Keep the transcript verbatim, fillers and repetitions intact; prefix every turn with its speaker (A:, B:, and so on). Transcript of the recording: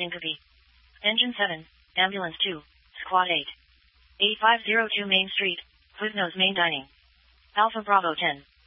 A: Syncope. Engine seven, Ambulance two, Squad eight. eighty-five oh two Main Street, Quiznos Main Dining. Alpha Bravo ten.